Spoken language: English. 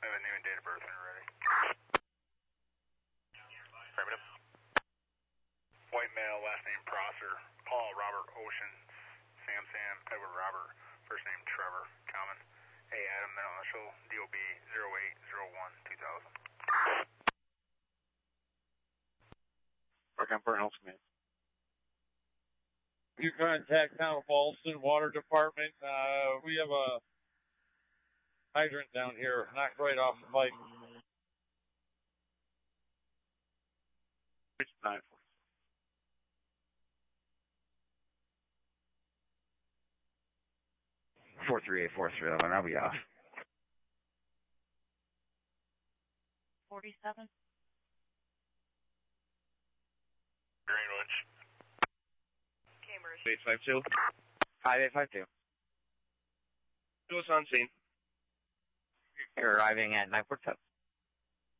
I have a name and date of birth when you're ready. Affirmative. White male, last name Prosser. Paul Robert Ocean. Sam Edward Robert. First name Trevor. Common. A. Adam, middle initial. DOB 0801-2000. Working for an ultimate. You contact Town of Ballston Water Department. We have a hydrant down here, knocked right off the pipe. Which 9 438-431, I'll be off. 47. Greenwich. Cambridge. 852. 5852. Who's on scene? You're arriving at 947.